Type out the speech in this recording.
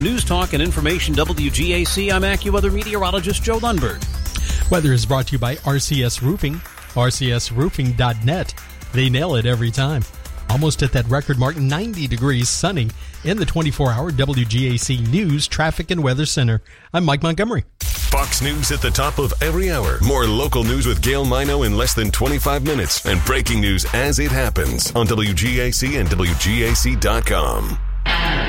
News Talk and Information WGAC. I'm AccuWeather meteorologist Joe Lundberg. Weather is brought to you by RCS Roofing, rcsroofing.net. They nail it every time. Almost at that record mark, 90 degrees, sunny in the 24-hour WGAC News, Traffic, and Weather Center. I'm Mike Montgomery. Fox News at the top of every hour. More local news with Gail Mino in less than 25 minutes. And breaking news as it happens on WGAC and WGAC.com.